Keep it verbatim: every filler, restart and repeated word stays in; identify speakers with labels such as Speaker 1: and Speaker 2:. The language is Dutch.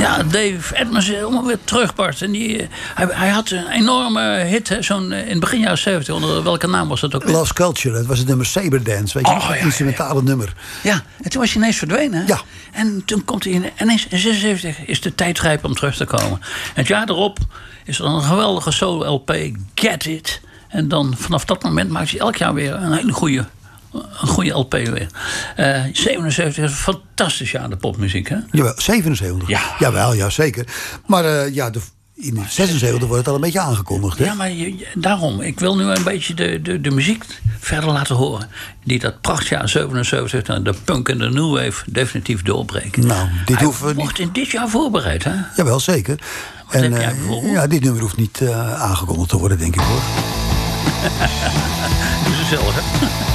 Speaker 1: Ja, Dave Edmunds is helemaal weer terug, Bart. En die, hij, hij had een enorme hit, hè, zo'n, in het begin jaren zeventig. Onder welke naam was dat ook?
Speaker 2: Lost Culture, dat was het nummer Saberdance. Weet je,
Speaker 1: Oh,
Speaker 2: een
Speaker 1: ja,
Speaker 2: instrumentale
Speaker 1: ja, ja.
Speaker 2: nummer.
Speaker 1: Ja, en toen was hij ineens verdwenen. Hè?
Speaker 2: Ja.
Speaker 1: En toen komt hij in, ineens in zesenzeventig is de tijd rijp om terug te komen. En het jaar erop is er dan een geweldige solo-L P, Get It. En dan vanaf dat moment maakt hij elk jaar weer een hele goede... Een goede L P weer. Uh, zevenenzeventig is een fantastisch jaar de popmuziek, hè?
Speaker 2: Jawel, zevenenzeventig.
Speaker 1: Ja.
Speaker 2: Jawel, ja, zeker. Maar uh, ja, de, in zesenzeventig wordt het al een beetje aangekondigd, hè?
Speaker 1: Ja, maar je, daarom. Ik wil nu een beetje de, de, de muziek verder laten horen. Die dat prachtjaar zevenenzeventig, de punk en de new wave, definitief doorbreken.
Speaker 2: Nou, dit
Speaker 1: Hij
Speaker 2: hoeven we
Speaker 1: wordt in dit jaar voorbereid, hè?
Speaker 2: Jawel, zeker.
Speaker 1: Wat
Speaker 2: en
Speaker 1: heb jij
Speaker 2: uh,
Speaker 1: bijvoorbeeld?
Speaker 2: ja, dit nummer hoeft niet uh, aangekondigd te worden, denk ik, hoor.
Speaker 1: Doe ze zelf, hè?